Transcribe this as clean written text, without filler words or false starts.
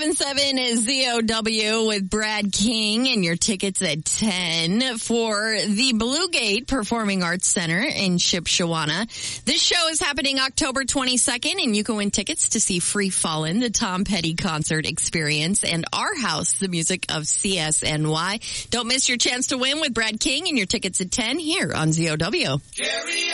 97.7 is ZOW with Brad King, and your tickets at 10 for the Blue Gate Performing Arts Center in Shipshewana. This show is happening October 22nd, and you can win tickets to see Free Fallin', the Tom Petty concert experience, and Our House, the music of CSNY. Don't miss your chance to win with Brad King and your tickets at 10 here on ZOW.